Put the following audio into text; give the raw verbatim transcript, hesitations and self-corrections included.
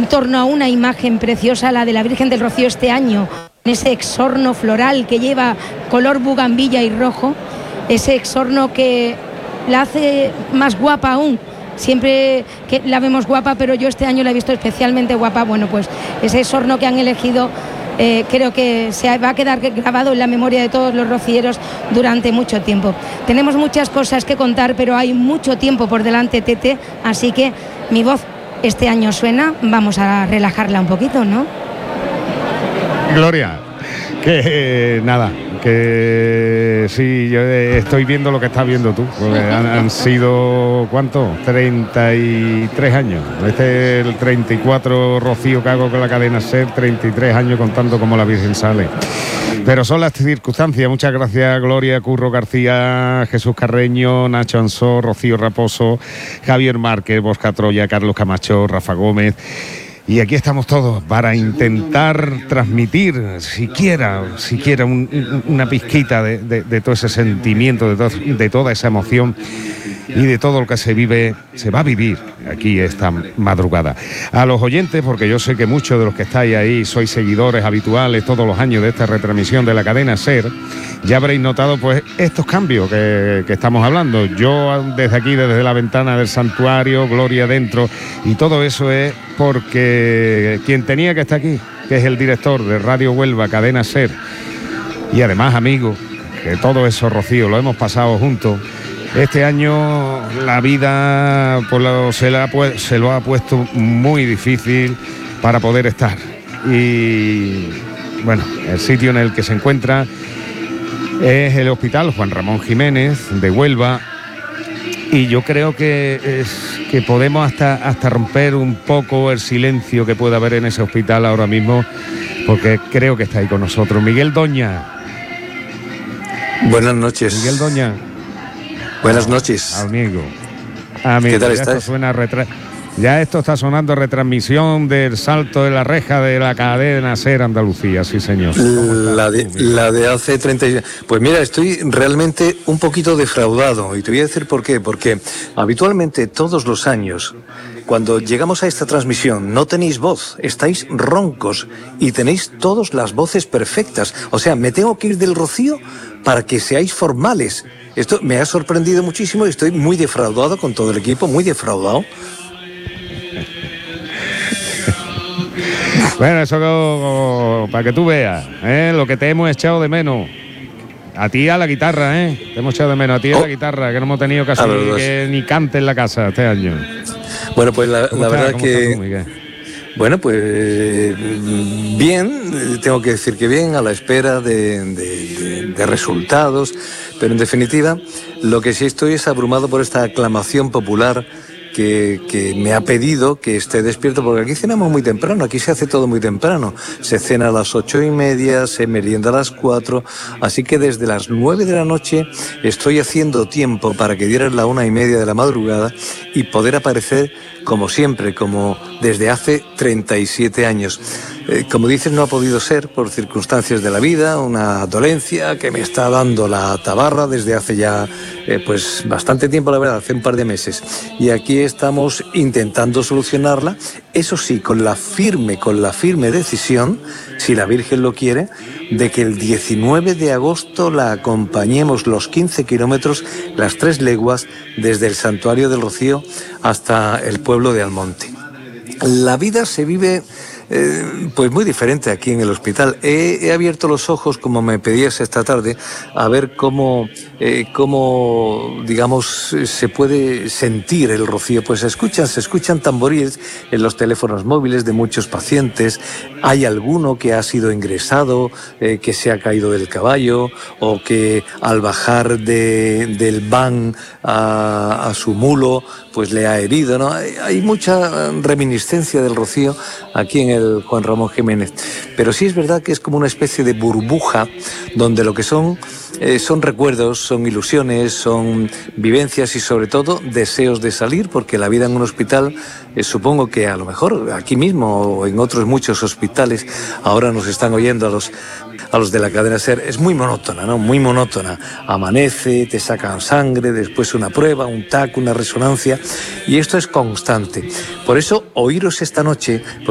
en torno a una imagen preciosa, la de la Virgen del Rocío este año, ese exorno floral que lleva color bugambilla y rojo, ese exorno que la hace más guapa aún. Siempre que la vemos guapa, pero yo este año la he visto especialmente guapa. Bueno, pues ese exorno que han elegido eh, creo que se va a quedar grabado en la memoria de todos los rocieros durante mucho tiempo. Tenemos muchas cosas que contar, pero hay mucho tiempo por delante, Tete, así que mi voz este año suena, vamos a relajarla un poquito, ¿no? Gloria, que eh, nada, que sí, yo estoy viendo lo que estás viendo tú, porque han, han sido, ¿cuánto? treinta y tres años, este es el treinta y cuatro Rocío que hago con la cadena SER, treinta y tres años contando cómo la Virgen sale. Pero son las circunstancias. Muchas gracias, Gloria, Curro García, Jesús Carreño, Nacho Ansó, Rocío Raposo, Javier Márquez, Bosca Troya, Carlos Camacho, Rafa Gómez. Y aquí estamos todos para intentar transmitir siquiera, siquiera un, una pizquita de, de, de todo ese sentimiento, de, to, de toda esa emoción y de todo lo que se vive, se va a vivir aquí esta madrugada. A los oyentes, porque yo sé que muchos de los que estáis ahí sois seguidores habituales todos los años de esta retransmisión de la cadena SER, ya habréis notado pues estos cambios que, que estamos hablando. Yo desde aquí, desde la ventana del santuario, Gloria dentro, y todo eso es porque quien tenía que estar aquí, que es el director de Radio Huelva, cadena SER, y además amigo, que todo eso, Rocío, lo hemos pasado juntos. Este año la vida pues, lo, se, la, se lo ha puesto muy difícil para poder estar. Y bueno, el sitio en el que se encuentra es el Hospital Juan Ramón Jiménez de Huelva. Y yo creo que, es, que podemos hasta, hasta romper un poco el silencio que puede haber en ese hospital ahora mismo, porque creo que está ahí con nosotros. Miguel Doña. Buenas noches. Miguel Doña. Buenas noches. Amigo. Amigo. ¿Qué tal ya estás? Esto suena retra... Ya esto está sonando retransmisión del salto de la reja de la cadena SER Andalucía, sí señor. La de, la de hace treinta y... Pues mira, estoy realmente un poquito defraudado y te voy a decir por qué. Porque habitualmente todos los años, cuando llegamos a esta transmisión, no tenéis voz, estáis roncos y tenéis todas las voces perfectas. O sea, me tengo que ir del Rocío para que seáis formales. Esto me ha sorprendido muchísimo y estoy muy defraudado con todo el equipo, muy defraudado. Bueno, eso para que tú veas, ¿eh? Lo que te hemos echado de menos. A ti a la guitarra, ¿eh? Te hemos echado de menos a ti a la guitarra, que no hemos tenido casi que ni cante en la casa este año. Bueno, pues la, la está, verdad que... Tú, bueno, pues bien, tengo que decir que bien, a la espera de, de, de, de resultados, pero en definitiva, lo que sí estoy es abrumado por esta aclamación popular Que, que me ha pedido que esté despierto, porque aquí cenamos muy temprano, aquí se hace todo muy temprano, se cena a las ocho y media, se merienda a las cuatro, así que desde las nueve de la noche estoy haciendo tiempo para que dieran la una y media de la madrugada y poder aparecer como siempre, como desde hace treinta y siete años. Eh, como dices, no ha podido ser por circunstancias de la vida, una dolencia que me está dando la tabarra desde hace ya eh, pues bastante tiempo, la verdad, hace un par de meses. Y aquí estamos intentando solucionarla, eso sí, con la firme, con la firme decisión, si la Virgen lo quiere, de que el diecinueve de agosto la acompañemos los quince kilómetros, las tres leguas, desde el Santuario del Rocío hasta el pueblo de Almonte. La vida se vive... Eh, pues muy diferente aquí en el hospital. He, he abierto los ojos, como me pedías esta tarde, a ver cómo, eh, cómo, digamos, se puede sentir el Rocío. Pues se escuchan, se escuchan tamboriles en los teléfonos móviles de muchos pacientes. Hay alguno que ha sido ingresado, eh, que se ha caído del caballo, o que al bajar de, del van a, a su mulo, pues le ha herido, ¿no? Hay, hay mucha reminiscencia del Rocío aquí en el Juan Ramón Jiménez, pero sí es verdad que es como una especie de burbuja donde lo que son eh, son recuerdos, son ilusiones, son vivencias y sobre todo deseos de salir, porque la vida en un hospital, eh, supongo que a lo mejor aquí mismo o en otros muchos hospitales ahora nos están oyendo a los a los de la cadena SER, es muy monótona, ¿no? Muy monótona. Amanece, te sacan sangre, después una prueba, un tac, una resonancia, y esto es constante. Por eso, oíros esta noche...